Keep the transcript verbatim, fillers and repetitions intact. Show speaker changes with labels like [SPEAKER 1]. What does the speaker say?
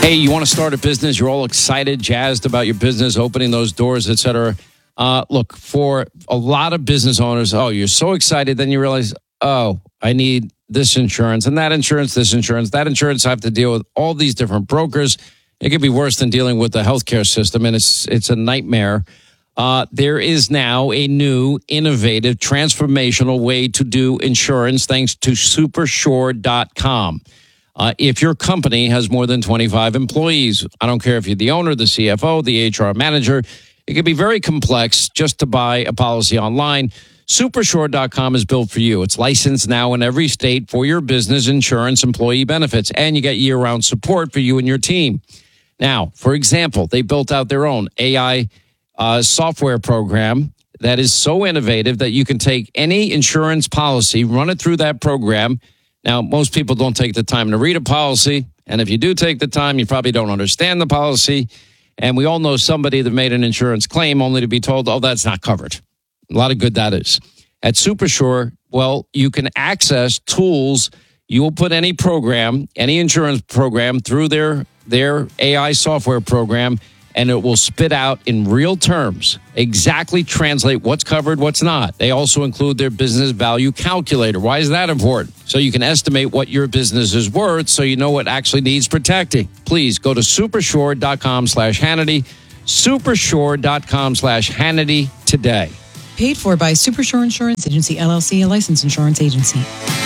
[SPEAKER 1] Hey, you want to start a business? You're all excited, jazzed about your business, opening those doors, et cetera. Uh, look, for a lot of business owners, oh, you're so excited. Then you realize, oh, I need this insurance and that insurance, this insurance, that insurance. I have to deal with all these different brokers. It could be worse than dealing with the healthcare system, and it's it's a nightmare. Uh, there is now a new, innovative, transformational way to do insurance thanks to super sure dot com. Uh, if your company has more than twenty-five employees, I don't care if you're the owner, the C F O, the H R manager, it can be very complex just to buy a policy online. super sure dot com is built for you. It's licensed now in every state for your business insurance, employee benefits, and you get year-round support for you and your team. Now, for example, they built out their own A I uh, software program that is so innovative that you can take any insurance policy, run it through that program. Now, most people don't take the time to read a policy, and if you do take the time, you probably don't understand the policy. And we all know somebody that made an insurance claim only to be told, oh, that's not covered. A lot of good that is. At SuperSure, well, you can access tools. You will put any program, any insurance program through their, their A I software program, and it will spit out in real terms, exactly translate what's covered, what's not. They also include their business value calculator. Why is that important? So you can estimate what your business is worth so you know what actually needs protecting. Please go to super sure dot com slash Hannity, super sure dot com slash Hannity today.
[SPEAKER 2] Paid for by SuperSure Insurance Agency, L L C, a licensed insurance agency.